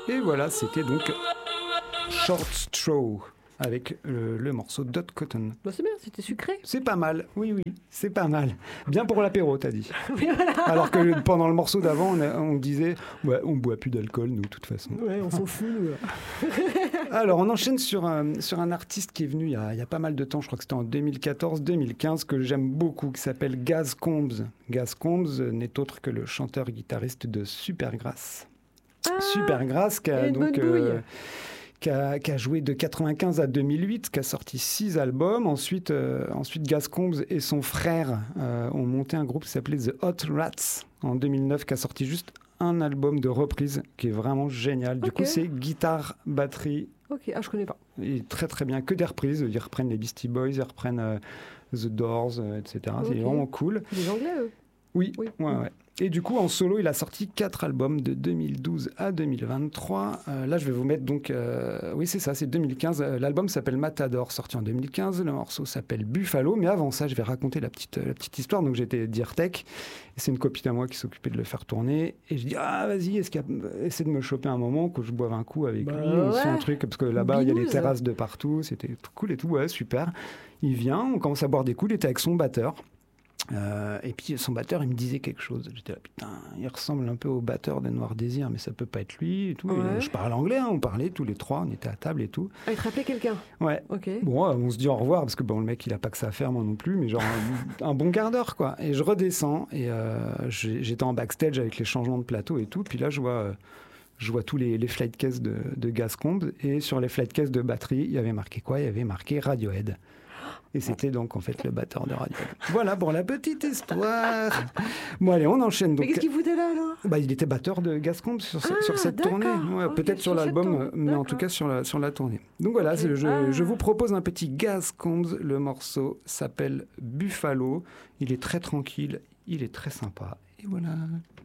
Et voilà, c'était donc Short Straw avec le morceau Dot Cotton. Bah c'est bien, c'était sucré. C'est pas mal, oui, c'est pas mal. Bien pour l'apéro, t'as dit. Oui, voilà. Alors que pendant le morceau d'avant, on disait ouais, on boit plus d'alcool, nous, de toute façon. Ouais, on s'en fout, nous. Alors, on enchaîne sur un artiste qui est venu il y a pas mal de temps, je crois que c'était en 2014-2015, que j'aime beaucoup, qui s'appelle Gaz Combs. Gaz Combs n'est autre que le chanteur-guitariste de Supergrass. Supergrass, qui a donc... Qui a joué de 95 à 2008, qui a sorti 6 albums. Ensuite Gaz Combs et son frère ont monté un groupe qui s'appelait The Hot Rats en 2009, qui a sorti juste un album de reprise qui est vraiment génial. Du coup, c'est guitare, batterie. Ok, je connais pas. Et très très bien, que des reprises. Ils reprennent les Beastie Boys, ils reprennent The Doors, etc. Okay. C'est vraiment cool. Les Anglais, eux. Oui. Ouais. Et du coup, en solo, il a sorti 4 albums de 2012 à 2023. Là, je vais vous mettre donc... oui, c'est ça, c'est 2015. L'album s'appelle Matador, sorti en 2015. Le morceau s'appelle Buffalo. Mais avant ça, je vais raconter la petite histoire. Donc, j'étais Dirtech. Et c'est une copine à moi qui s'occupait de le faire tourner. Et je dis, vas-y, essaie de me choper un moment, que je boive un coup avec lui. On se fait un truc, parce que là-bas, il y a les terrasses de partout. C'était tout cool et tout. Ouais, super. Il vient, on commence à boire des coups. Il était avec son batteur. Et puis son batteur, il me disait quelque chose. J'étais là, putain, il ressemble un peu au batteur des Noirs Désirs, mais ça peut pas être lui et tout. Ouais. Et je parle anglais, on parlait tous les trois, on était à table et tout. Il te rappelait quelqu'un? Ouais. Okay. Bon, on se dit au revoir parce que le mec, il a pas que ça à faire, moi non plus, mais genre un bon quart d'heure, quoi. Et je redescends et j'étais en backstage avec les changements de plateau et tout. Puis là, je vois tous les flight cases de Gaz Combs, et sur les flight cases de batterie, il y avait marqué quoi? Il y avait marqué Radiohead. Et c'était donc en fait le batteur de Radiohead. Voilà pour la petite histoire. Bon allez, on enchaîne. Donc, mais qu'est-ce qu'il foutait là alors? Il était batteur de Gaz Combs sur cette tournée. Ouais, okay, peut-être sur l'album, mais en tout cas sur la tournée. Donc voilà, okay. Je vous propose un petit Gaz Combs. Le morceau s'appelle Buffalo. Il est très tranquille, il est très sympa. Et voilà.